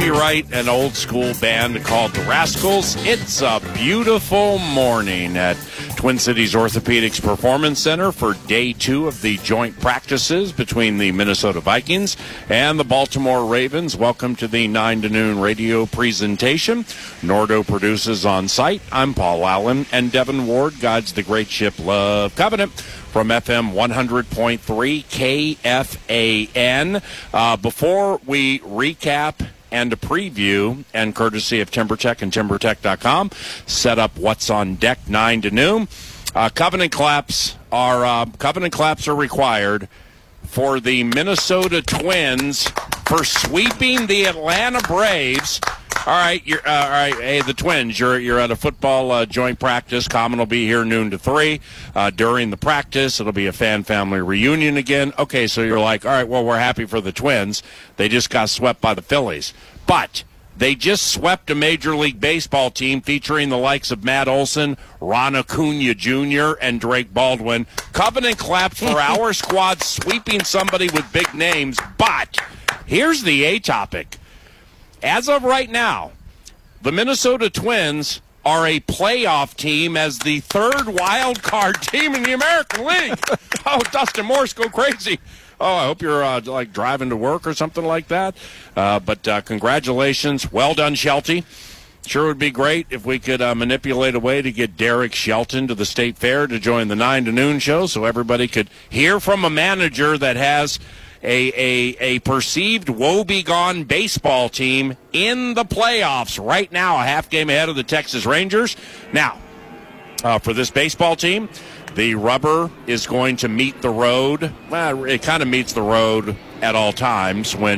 copyright an old school band called the Rascals. It's a beautiful morning at Twin Cities Orthopedics Performance Center for day 2 of the joint practices between the Minnesota Vikings and the Baltimore Ravens. Welcome to the 9 to noon radio presentation. Nordo produces on site. I'm Paul Allen, and Devin Ward guides the great ship Love Covenant from FM 100.3 KFAN. Before we recap and a preview, and courtesy of TimberTech and TimberTech.com, set up what's on deck 9 to noon. Covenant claps are required for the Minnesota Twins for sweeping the Atlanta Braves. All right, Hey, the Twins, you're at a football joint practice. Common will be here noon to 3. During the practice, it'll be a fan family reunion again. Okay, so you're like, all right, well, we're happy for the Twins. They just got swept by the Phillies, but they just swept a Major League Baseball team featuring the likes of Matt Olson, Ron Acuna Jr., and Drake Baldwin. Covenant claps for our squad sweeping somebody with big names, but here's the A topic. As of right now, the Minnesota Twins are a playoff team as the third wild card team in the American League. Oh, Dustin Morse, go crazy. Oh, I hope you're like driving to work or something like that. But congratulations. Well done, Shelty. Sure would be great if we could manipulate a way to get Derek Shelton to the State Fair to join the 9 to noon show so everybody could hear from a manager that has a perceived woebegone baseball team in the playoffs right now, a half game ahead of the Texas Rangers. Now, for this baseball team, the rubber is going to meet the road. Well, it kind of meets the road at all times when